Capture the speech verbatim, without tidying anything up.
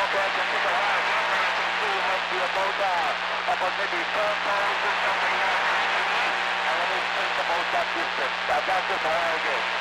stretch and take a while. One man can see must be about uh, about maybe four pounds or something like that. And let me think about that distance. I've got this a while ago.